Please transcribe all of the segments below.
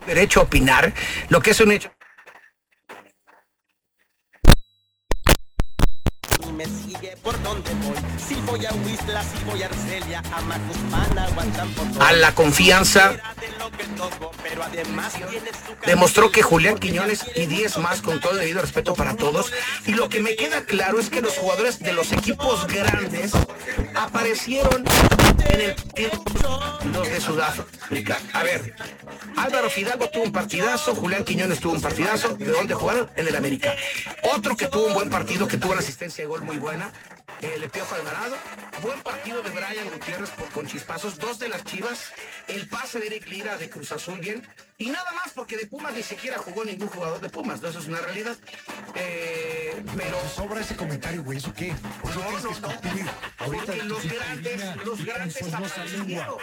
derecho a opinar, lo que es un hecho. Me sigue por donde voy. Si voy a Huistla, si voy a Arcelia, a Macuspana, Guantampo. A la confianza. Demostró que Julián Quiñones y 10 más, con todo el debido respeto para todos. Y lo que me queda claro es que los jugadores de los equipos grandes aparecieron en el los de Sudáfrica. A ver, Álvaro Fidalgo tuvo un partidazo, Julián Quiñones tuvo un partidazo. ¿De dónde jugaron? En el América. Otro que tuvo un buen partido, que tuvo una asistencia de gol muy buena, el Piojo Alvarado. Buen partido de Brian Gutiérrez con chispazos. 2 de las Chivas. El pase de Eric Lira de Cruz Azul bien. Y nada más, porque de Pumas ni siquiera jugó ningún jugador de Pumas, ¿no? Eso es una realidad. Pero sobra ese comentario, güey. ¿Eso qué? ¿Por no. Ahorita los grandes aparecieron.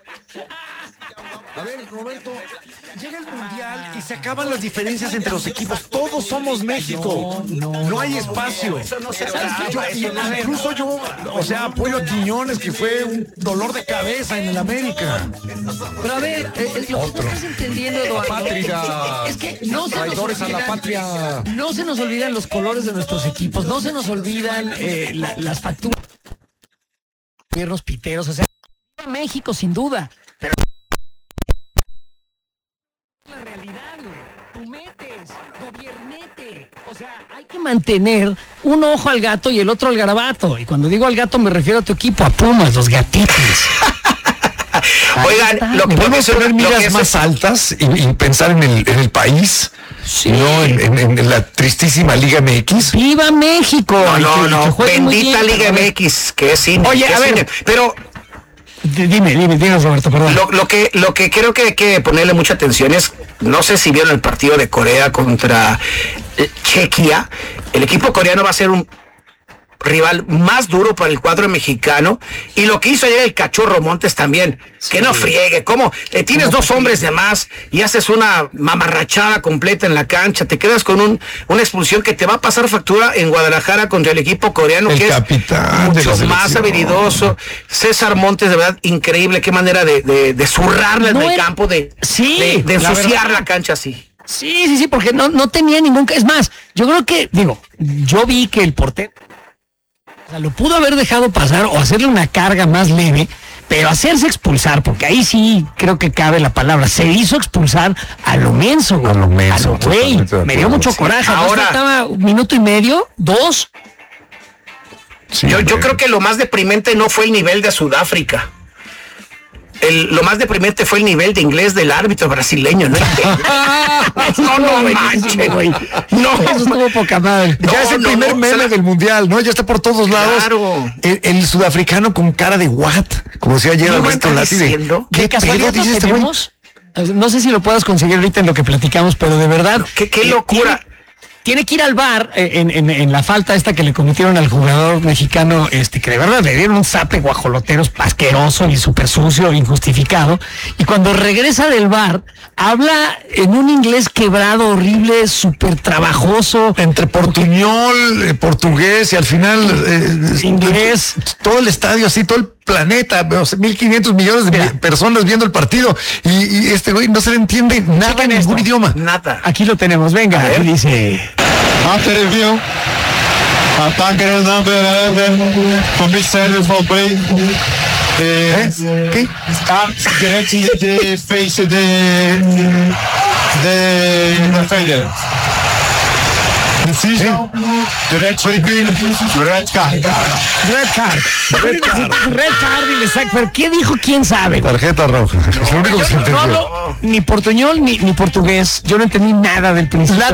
A ver, Roberto, llega el Mundial y se acaban las diferencias entre los equipos. Todos somos México. No hay espacio. Eso no se Incluso yo, apoyo a Quiñones, que fue un dolor de cabeza en el América. Pero a ver, lo que estás entendiendo, Eduardo, patria, es que no se traidores a la patria. No se nos olvidan los colores de nuestros equipos, no se nos olvidan las facturas, gobiernos piteros, México sin duda. Pero la realidad, tú metes, gobiernete. Hay que mantener un ojo al gato y el otro al garabato. Y cuando digo al gato me refiero a tu equipo, a Pumas, los gatitos. Oigan, lo que podemos poner miras más altas y pensar en el país, sí, no en la tristísima Liga MX. ¡Viva México! No, bendita Liga MX, que es cine. Oye, a ver, pero dime, Roberto, perdón. Lo que creo que hay que ponerle mucha atención es, no sé si vieron el partido de Corea contra Chequia. El equipo coreano va a ser un rival más duro para el cuadro mexicano, y lo que hizo ayer el Cachorro Montes también, sí, que no friegue, ¿cómo? Tienes 2 hombres de más y haces una mamarrachada completa en la cancha, te quedas con una expulsión que te va a pasar factura en Guadalajara contra el equipo coreano, el que capitán es mucho más habilidoso. César Montes, de verdad, increíble, qué manera de zurrarla en el campo, de ensuciar la cancha así. Sí, porque no tenía ningún... Es más, yo creo que, yo vi que el portero lo pudo haber dejado pasar o hacerle una carga más leve, pero hacerse expulsar, porque ahí sí creo que cabe la palabra, se hizo expulsar a lo menso, güey. A lo güey. Me dio mucho coraje. Ahora faltaba 1 minuto y medio, 2. Sí, yo creo que lo más deprimente no fue el nivel de Sudáfrica. Lo más deprimente fue el nivel de inglés del árbitro brasileño, ¿no? No manches, güey. No, eso estuvo poca madre. Ya es el primer meme del mundial, ¿no? Ya está por todos lados. Claro. El sudafricano con cara de what, como decía ayer Alberto Lati. ¿Qué casualidad dice este güey? No sé si lo puedas conseguir ahorita en lo que platicamos, pero de verdad. Qué locura. Tiene que ir al VAR en la falta esta que le cometieron al jugador mexicano, que de verdad le dieron un zape guajolotero asqueroso y súper sucio, injustificado. Y cuando regresa del VAR, habla en un inglés quebrado, horrible, súper trabajoso. Entre portuñol, portugués y al final inglés. Todo el estadio así, todo el planeta, 1.500 millones de personas viendo el partido. Y este güey no se le entiende nada en ningún idioma. Nada. Aquí lo tenemos, venga. Aquí dice... After review, ataque con Mister Fopey. ¿Qué? Direct de face de defender. Decision, direct red card. Red card, y le saca. ¿Pero qué dijo? ¿Quién sabe? Tarjeta roja. Es lo único que se entendió. No hablo ni portuñol ni portugués. Yo no entendí nada del principio.